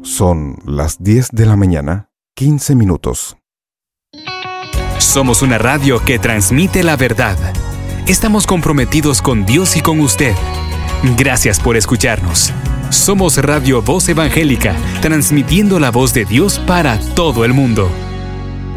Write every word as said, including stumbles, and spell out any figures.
Son las diez de la mañana, quince minutos. Somos una radio que transmite la verdad. Estamos comprometidos con Dios y con usted. Gracias por escucharnos. Somos Radio Voz Evangélica, transmitiendo la voz de Dios para todo el mundo.